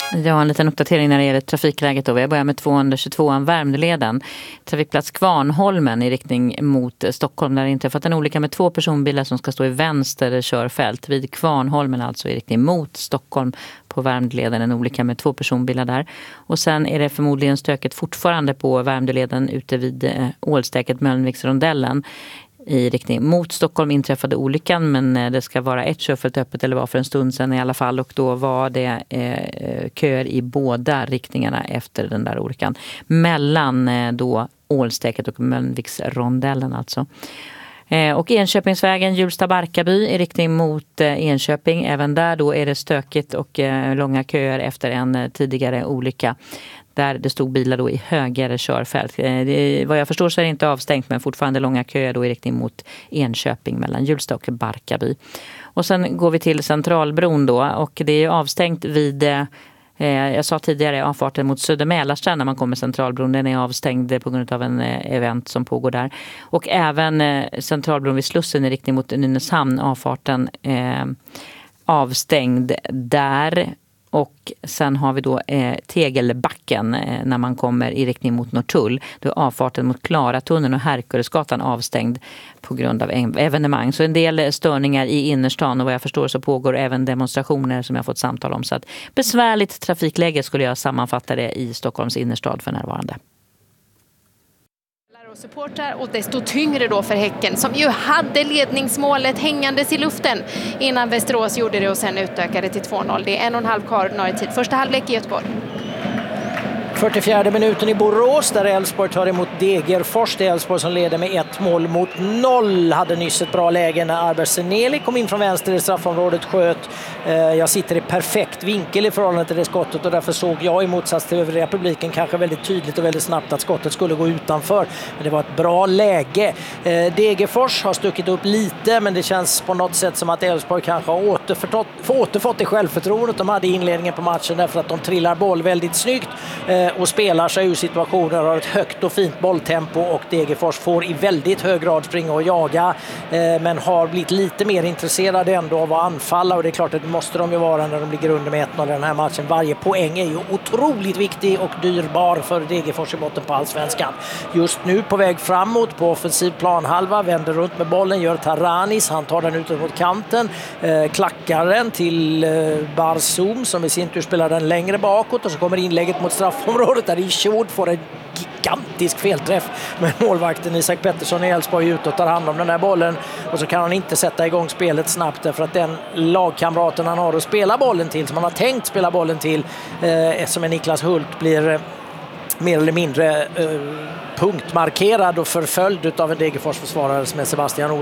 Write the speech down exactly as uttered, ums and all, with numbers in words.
Ja, en liten uppdatering när det gäller trafikläget då. Vi börjar med tvåhundratjugotvåan Värmdöleden. Trafikplats Kvarnholmen i riktning mot Stockholm. Där det inträffat en olycka med två personbilar som ska stå i vänster körfält. Vid Kvarnholmen alltså i riktning mot Stockholm på Värmdöleden. En olycka med två personbilar där. Och sen är det förmodligen stöket fortfarande på Värmdöleden ute vid Ålstäket Mölnviksrondellen. I riktning mot Stockholm inträffade olyckan, men det ska vara ett körfält öppet eller var för en stund sedan i alla fall, och då var det eh, köer i båda riktningarna efter den där olyckan. Mellan eh, då Ålstäket och Mölnviksrondellen alltså. Eh, och Enköpingsvägen Hjulsta-Barkarby i riktning mot eh, Enköping. Även där då är det stökigt och eh, långa köer efter en eh, tidigare olycka. Där det stod bilar då i högre körfält. Det, vad jag förstår så är det inte avstängt, men fortfarande långa köer då i riktning mot Enköping mellan Hjulsta och Barkarby. Och sen går vi till Centralbron då, och det är avstängt vid, eh, jag sa tidigare, avfarten mot Södermälarstrand när man kommer Centralbron. Den är avstängd på grund av en eh, event som pågår där. Och även eh, Centralbron vid Slussen i riktning mot Nynäshamn, avfarten eh, avstängd där. Och sen har vi då eh, Tegelbacken eh, när man kommer i riktning mot Norrtull. Då är avfarten mot Klaratunneln och Herkulesgatan avstängd på grund av evenemang. Så en del störningar i innerstan, och vad jag förstår så pågår även demonstrationer som jag fått samtal om. Så att besvärligt trafikläge skulle jag sammanfatta det i Stockholms innerstad för närvarande. Supportrar, och desto tyngre då för Häcken som ju hade ledningsmålet hängandes i luften innan Västerås gjorde det och sen utökade till två noll. Det är en och en halv kvar ordinarie tid. Första halvlek i Göteborg. fyrtiofjärde minuten i Borås där Elfsborg tar emot Degerfors. Det är Elfsborg som leder med ett mål mot noll. Hade nyss ett bra läge när Arberseneli kom in från vänster i straffområdet, sköt. Jag sitter i perfekt vinkel i förhållande till det skottet, och därför såg jag i motsats till övriga publiken kanske väldigt tydligt och väldigt snabbt att skottet skulle gå utanför. Men det var ett bra läge. Degerfors har stuckit upp lite, men det känns på något sätt som att Elfsborg kanske har återfått, återfått det självförtroendet de hade i inledningen på matchen, därför att de trillar boll väldigt snyggt och spelar sig ur situationer, har ett högt och fint bolltempo, och Degerfors får i väldigt hög grad springa och jaga, men har blivit lite mer intresserade ändå av att anfalla, och det är klart att det måste de ju vara när de ligger under med ett noll i den här matchen. Varje poäng är ju otroligt viktig och dyrbar för Degerfors i botten på allsvenskan. Just nu på väg framåt på offensiv planhalva, vänder runt med bollen, gör Taranis, han tar den ut mot kanten, eh, klackar den till eh, Barzum som i sin tur spelar den längre bakåt, och så kommer inlägget mot straffområdet där Isherwood får en gigantisk felträff, men målvakten Isak Pettersson i Elfsborg ut och tar hand om den här bollen, och så kan han inte sätta igång spelet snabbt därför att den lagkamraten han har att spela bollen till, som han har tänkt spela bollen till, eh, som är Niklas Hult, blir eh, mer eller mindre eh, punktmarkerad och förföljd av en Degerfors försvarare som är Sebastian Olsson.